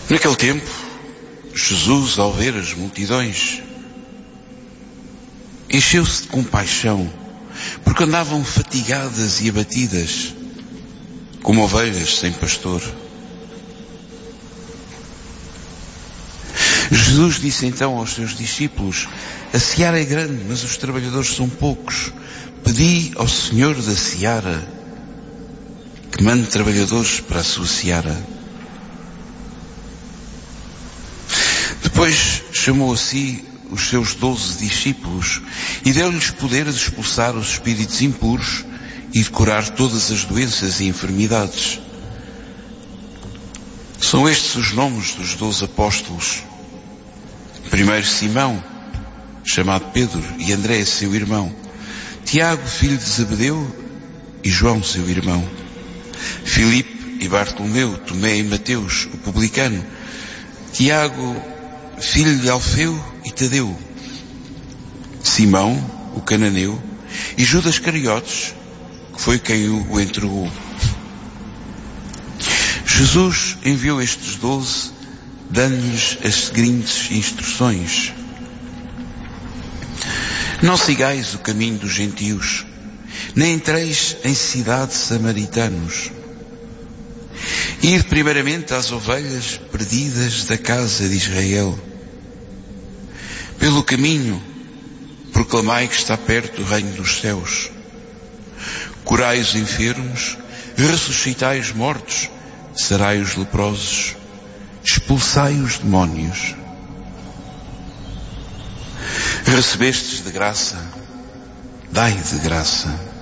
Naquele tempo, Jesus, ao ver as multidões, encheu-se de compaixão, porque andavam fatigadas e abatidas, como ovelhas sem pastor. Jesus disse então aos seus discípulos: a seara é grande, mas os trabalhadores são poucos. Pedi ao Senhor da seara que mande trabalhadores para a sua seara. Depois chamou a si os seus 12 discípulos e deu-lhes poder de expulsar os espíritos impuros e de curar todas as doenças e enfermidades. São estes os nomes dos 12 apóstolos. Primeiro Simão, chamado Pedro, e André, seu irmão. Tiago, filho de Zebedeu, e João, seu irmão. Filipe e Bartolomeu, Tomé e Mateus, o publicano. Tiago, filho de Alfeu, e Tadeu. Simão, o cananeu, e Judas Cariotes, que foi quem o entregou. Jesus enviou estes 12, dando-lhes as seguintes instruções: não sigais o caminho dos gentios, nem entreis em cidade de samaritanos. Ide primeiramente às ovelhas perdidas da casa de Israel. Pelo caminho, proclamai que está perto o reino dos céus. Curai os enfermos, ressuscitai os mortos, sarai os leprosos, expulsai os demónios. Recebestes de graça, dai de graça.